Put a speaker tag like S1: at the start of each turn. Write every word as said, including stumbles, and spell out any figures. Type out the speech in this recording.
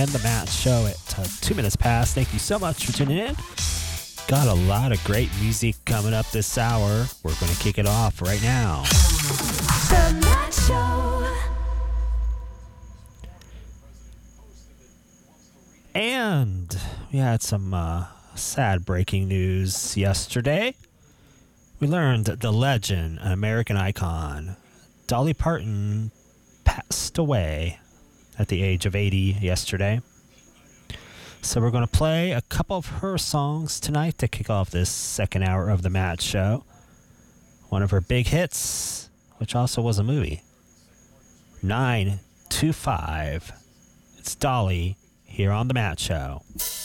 S1: and the Matt Show at uh, two minutes past. Thank you so much for tuning in. Got a lot of great music coming up this hour. We're going to kick it off right now.
S2: The Matt Show.
S1: And we had some uh, sad breaking news yesterday. We learned the legend, an American icon, Dolly Parton, passed away at the age of eighty yesterday. So we're going to play a couple of her songs tonight to kick off this second hour of the Matt Show. One of her big hits, which also was a movie. nine two five. It's Dolly here on the Matt Show.